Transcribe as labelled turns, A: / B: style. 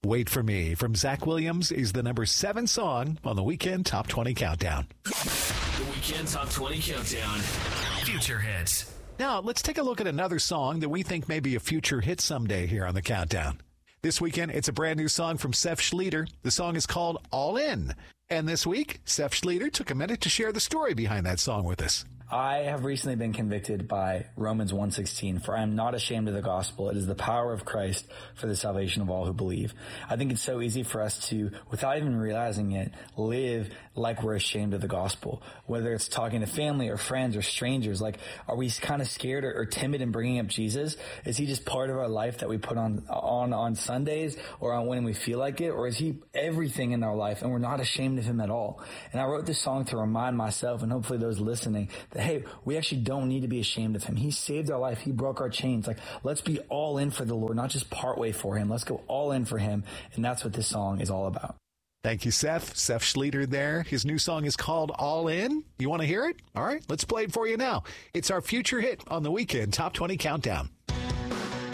A: Wait for Me from Zach Williams is the number 7 song on the Weekend Top 20 Countdown.
B: The Weekend Top 20 Countdown. Future hits.
A: Now, let's take a look at another song that we think may be a future hit someday here on the Countdown. This weekend, it's a brand new song from Seth Schleter. The song is called All In. And this week, Seth Schleter took a minute to share the story behind that song with us.
C: I have recently been convicted by Romans 1:16, for I am not ashamed of the gospel. It is the power of Christ for the salvation of all who believe. I think it's so easy for us to, without even realizing it, live like we're ashamed of the gospel. Whether it's talking to family or friends or strangers, like, are we kind of scared or timid in bringing up Jesus? Is he just part of our life that we put on Sundays or on when we feel like it? Or is he everything in our life and we're not ashamed of him at all? And I wrote this song to remind myself and hopefully those listening that, hey, we actually don't need to be ashamed of him. He saved our life. He broke our chains. Like, let's be all in for the Lord, not just part way for him. Let's go all in for him. And that's what this song is all about.
A: Thank you, Seth. Seth Schleter there. His new song is called All In. You want to hear it? All right, let's play it for you now. It's our future hit on the Weekend Top 20 Countdown.